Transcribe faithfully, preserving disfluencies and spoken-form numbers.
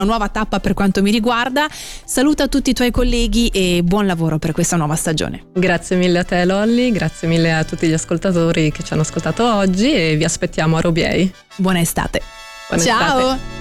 Una nuova tappa per quanto mi riguarda. Saluta tutti i tuoi colleghi e buon lavoro per questa nuova stagione. Grazie mille a te Lolli, grazie mille a tutti gli ascoltatori che ci hanno ascoltato oggi e vi aspettiamo a Robiei. Buona estate. Buona Ciao! estate.